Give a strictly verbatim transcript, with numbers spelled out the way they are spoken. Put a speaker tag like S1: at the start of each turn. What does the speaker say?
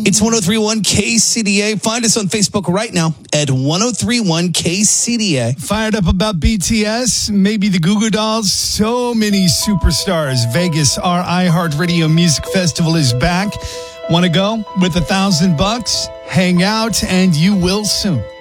S1: It's one oh three point one K C D A. Find us on Facebook right now at one oh three point one K C D A.
S2: Fired up about B T S, maybe the Goo Goo Dolls, so many superstars. Vegas, our iHeartRadio Music Festival is back. Want to go? With a thousand bucks? Hang out and you will soon.